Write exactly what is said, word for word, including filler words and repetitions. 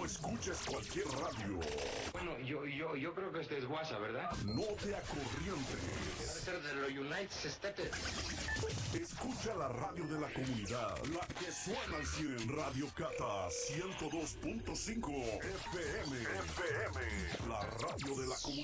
escuches cualquier radio. Bueno, yo, yo, yo creo que este es WhatsApp, ¿verdad? No te acorrientes. Debe ser de los United States. Escucha la radio de la comunidad, la que suena al cien en Radio Cata ciento dos punto cinco F M. F M, la radio de la comunidad.